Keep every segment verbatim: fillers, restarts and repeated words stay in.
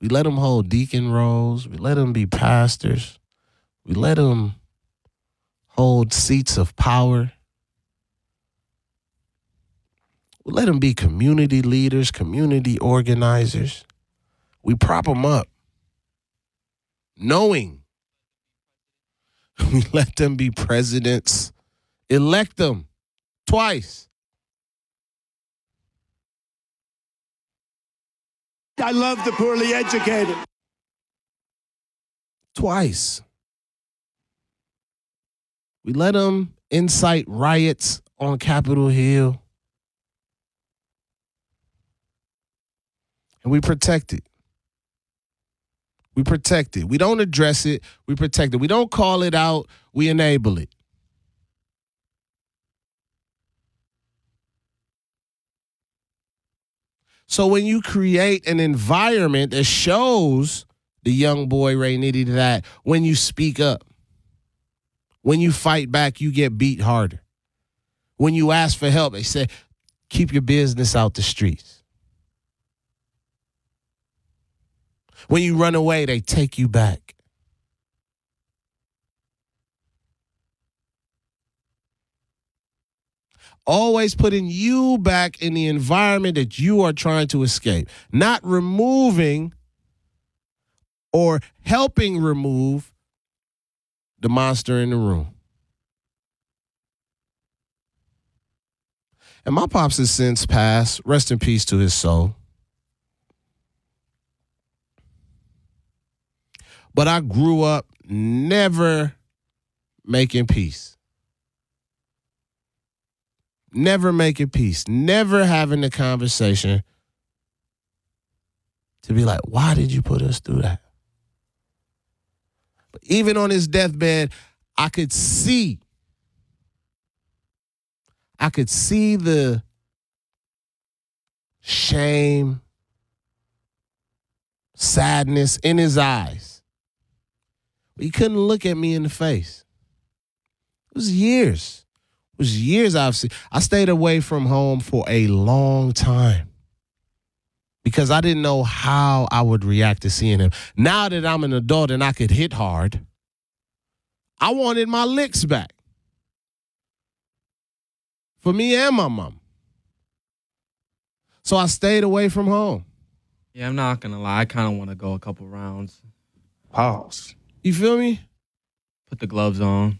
We let them hold deacon roles. We let them be pastors. We let them hold seats of power. We let them be community leaders, community organizers. We prop them up, knowing we let them be presidents, elect them twice. I love the poorly educated. Twice. We let them incite riots on Capitol Hill. And we protect it. We protect it. We don't address it. We protect it. We don't call it out. We enable it. So when you create an environment that shows the young boy Ray Nitty that when you speak up, when you fight back, you get beat harder. When you ask for help, they say, keep your business out the streets. When you run away, they take you back. Always putting you back in the environment that you are trying to escape, not removing or helping remove the monster in the room. And my pops has since passed. Rest in peace to his soul. But I grew up never making peace. Never making peace. Never having the conversation to be like, why did you put us through that? But even on his deathbed, I could see, I could see the shame, sadness in his eyes. But he couldn't look at me in the face. It was years. It was years I've seen. I stayed away from home for a long time because I didn't know how I would react to seeing him. Now that I'm an adult and I could hit hard, I wanted my licks back. For me and my mom. So I stayed away from home. Yeah, I'm not going to lie. I kind of want to go a couple rounds. Pause. You feel me? Put the gloves on.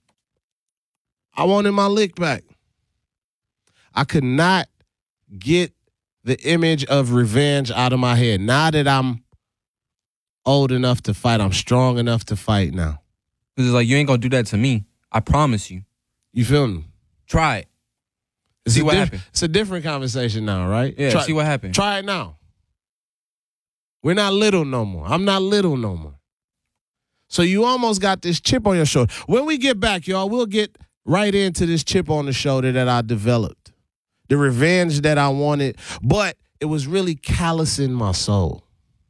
I wanted my lick back. I could not get the image of revenge out of my head. Now that I'm old enough to fight, I'm strong enough to fight now. Because it's like, you ain't going to do that to me. I promise you. You feel me? Try it. It's see a what diff- happened. It's a different conversation now, right? Yeah, try, see what happened. Try it now. We're not little no more. I'm not little no more. So you almost got this chip on your shoulder. When we get back, y'all, we'll get right into this chip on the shoulder that I developed. The revenge that I wanted, but it was really callousing my soul.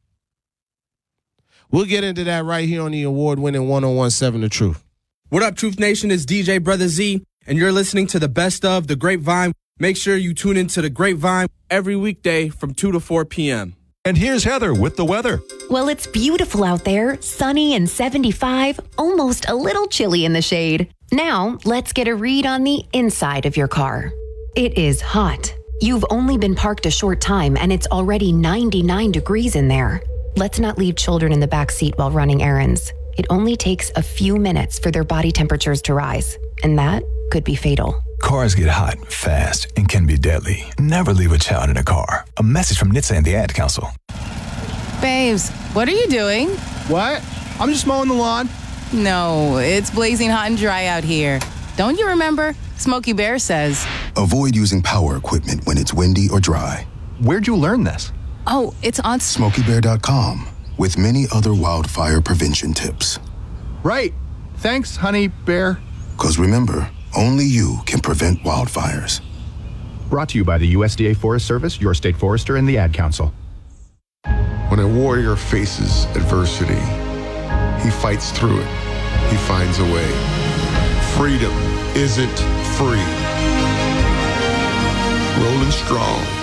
We'll get into that right here on the award-winning one oh one point seven The Truth. What up, Truth Nation? It's D J Brother Z, and you're listening to the best of The Grapevine. Make sure you tune into The Grapevine every weekday from two to four p.m. And here's Heather with the weather. Well, it's beautiful out there, sunny and seventy-five, almost a little chilly in the shade. Now, let's get a read on the inside of your car. It is hot. You've only been parked a short time and it's already ninety-nine degrees in there. Let's not leave children in the back seat while running errands. It only takes a few minutes for their body temperatures to rise, and that could be fatal. Cars get hot, fast, and can be deadly. Never leave a child in a car. A message from N H T S A and the Ad Council. Babes, what are you doing? What? I'm just mowing the lawn. No, it's blazing hot and dry out here. Don't you remember? Smokey Bear says. Avoid using power equipment when it's windy or dry. Where'd you learn this? Oh, it's on Smokey Bear dot com with many other wildfire prevention tips. Right. Thanks, honey bear. Because remember, only you can prevent wildfires. Brought to you by the U S D A Forest Service, your state forester, and the Ad Council. When a warrior faces adversity, he fights through it. He finds a way. Freedom isn't free. Rolling strong.